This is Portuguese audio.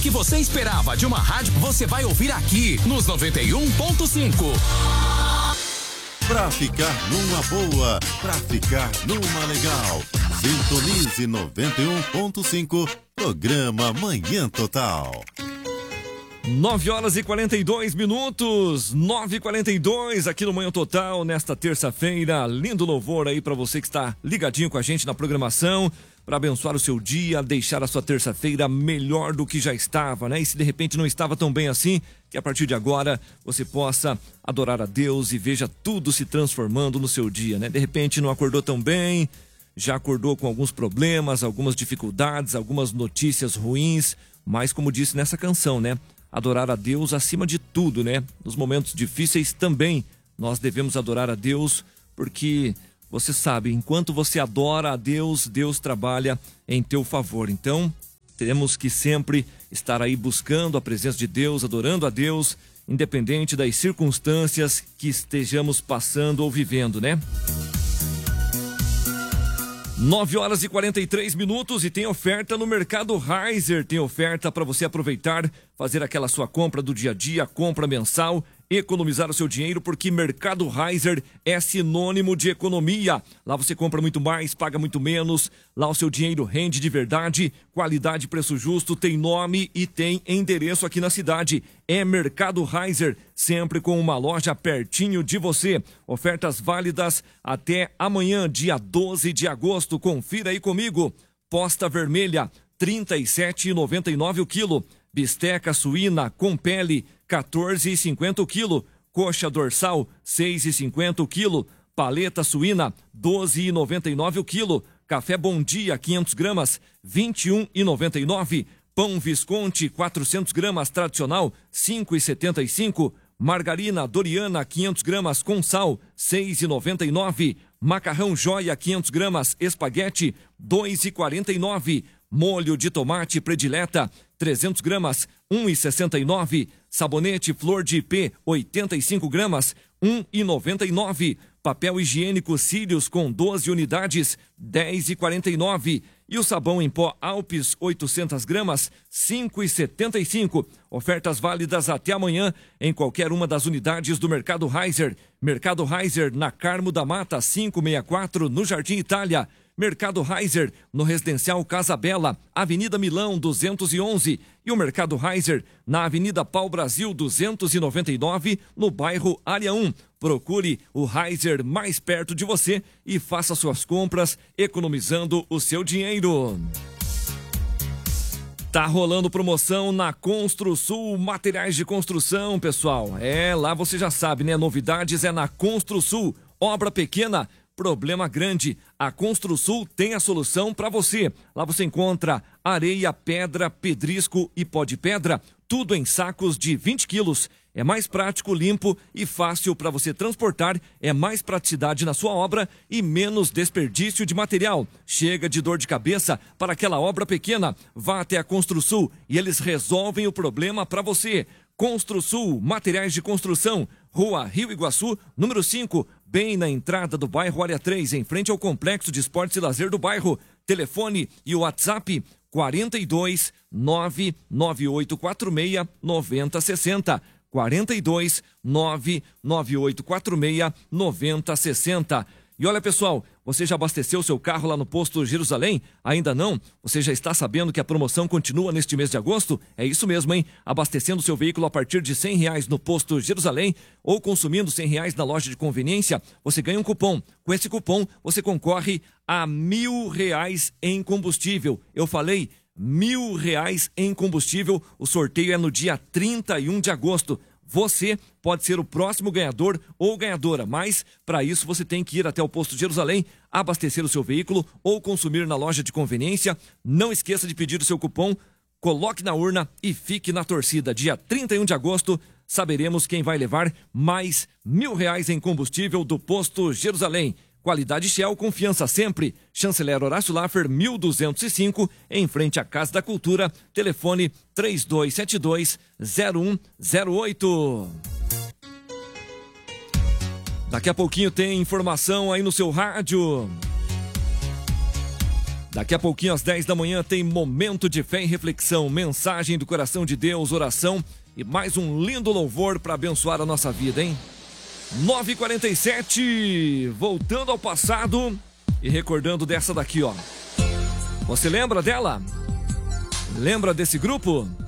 que você esperava de uma rádio, você vai ouvir aqui nos 91.5. Pra ficar numa boa, pra ficar numa legal. Sintonize 91.5, programa Manhã Total. 9h42, 9h42 aqui no Manhã Total, nesta terça-feira. Lindo louvor aí pra você que está ligadinho com a gente na programação, para abençoar o seu dia, deixar a sua terça-feira melhor do que já estava, né? E se de repente não estava tão bem assim, que a partir de agora você possa adorar a Deus e veja tudo se transformando no seu dia, né? De repente não acordou tão bem, já acordou com alguns problemas, algumas dificuldades, algumas notícias ruins, mas como disse nessa canção, né? Adorar a Deus acima de tudo, né? Nos momentos difíceis também nós devemos adorar a Deus, porque você sabe, enquanto você adora a Deus, Deus trabalha em teu favor. Então, temos que sempre estar aí buscando a presença de Deus, adorando a Deus, independente das circunstâncias que estejamos passando ou vivendo, né? 9h43 e tem oferta no Mercado Reiser. Tem oferta para você aproveitar, fazer aquela sua compra do dia a dia, compra mensal, economizar o seu dinheiro, porque Mercado Reiser é sinônimo de economia. Lá você compra muito mais, paga muito menos. Lá o seu dinheiro rende de verdade, qualidade, preço justo, tem nome e tem endereço aqui na cidade. É Mercado Reiser, sempre com uma loja pertinho de você. Ofertas válidas até amanhã, dia 12 de agosto. Confira aí comigo. Posta vermelha, R$ 37,99 o quilo. Bisteca suína com pele, R$ 14,50 o quilo. Coxa dorsal, R$ 6,50 o quilo. Paleta suína, R$ 12,99 o quilo. Café Bom Dia, 500 gramas, R$ 21,99. Pão Visconti, 400 gramas, tradicional, R$ 5,75. Margarina Doriana, 500 gramas, com sal, R$ 6,99. Macarrão Joia, 500 gramas, espaguete, R$ 2,49. Molho de tomate predileta, 300 gramas, R$ 1,69. Sabonete Flor de Ipê, 85 gramas, R$ 1,99. Papel higiênico Cílios com 12 unidades, R$ 10,49. E o sabão em pó Alpes, 800 gramas, R$ 5,75. Ofertas válidas até amanhã em qualquer uma das unidades do Mercado Reiser. Mercado Reiser, na Carmo da Mata, 564, no Jardim Itália. Mercado Reiser, no Residencial Casa Bela, Avenida Milão, 211. E o Mercado Reiser, na Avenida Pau Brasil, 299, no bairro Área 1. Procure o Reiser mais perto de você e faça suas compras, economizando o seu dinheiro. Tá rolando promoção na Construsul, materiais de construção, pessoal. Lá você já sabe, né? Novidades é na Construsul. Obra pequena, problema grande. A Construsul tem a solução para você. Lá você encontra areia, pedra, pedrisco e pó de pedra, tudo em sacos de 20 quilos. É mais prático, limpo e fácil para você transportar. É mais praticidade na sua obra e menos desperdício de material. Chega de dor de cabeça para aquela obra pequena. Vá até a Construsul e eles resolvem o problema para você. Construsul, materiais de construção, Rua Rio Iguaçu, número 5, bem na entrada do bairro Área 3, em frente ao Complexo de Esportes e Lazer do bairro. Telefone e o WhatsApp 42 99846 9060. 42 99846 9060. E olha, pessoal, você já abasteceu seu carro lá no posto Jerusalém? Ainda não? Você já está sabendo que a promoção continua neste mês de agosto? É isso mesmo, hein? Abastecendo seu veículo a partir de R$100 no posto Jerusalém ou consumindo R$100 na loja de conveniência, você ganha um cupom. Com esse cupom, você concorre a R$1.000 em combustível. Eu falei R$1.000 em combustível. O sorteio é no dia 31 de agosto. Você pode ser o próximo ganhador ou ganhadora, mas para isso você tem que ir até o posto Jerusalém, abastecer o seu veículo ou consumir na loja de conveniência. Não esqueça de pedir o seu cupom, coloque na urna e fique na torcida. Dia 31 de agosto, saberemos quem vai levar mais R$1.000 em combustível do posto Jerusalém. Qualidade Shell, confiança sempre. Chanceler Horácio Laffer, 1205, em frente à Casa da Cultura. Telefone 3272-0108. Daqui a pouquinho tem informação aí no seu rádio. Daqui a pouquinho, às 10 da manhã, tem Momento de Fé e Reflexão, mensagem do coração de Deus, oração e mais um lindo louvor para abençoar a nossa vida, hein? 9h47, voltando ao passado e recordando dessa daqui, ó. Você lembra dela? Lembra desse grupo?